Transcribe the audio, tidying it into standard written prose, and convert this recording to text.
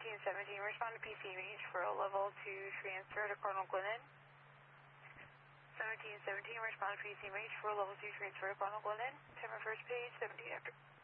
1717, respond to PCMH for a level 2 transfer to Cardinal Glennon. 1717, respond to PCMH for a level 2 transfer to Cardinal Glennon. Timer first page, 17 after.